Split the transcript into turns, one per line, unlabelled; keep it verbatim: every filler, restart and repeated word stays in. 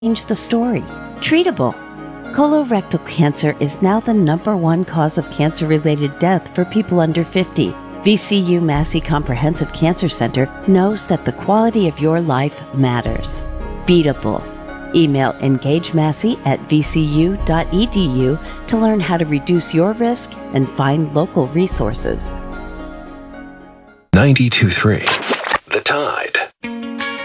Change the story. Treatable. Colorectal cancer is now the number one cause of cancer-related death for people under fifty. V C U Massey Comprehensive Cancer Center knows that the quality of your life matters. Beatable. Email engagemassey at v c u dot e d u to learn how to reduce your risk and find local resources.
ninety-two point three The Tide.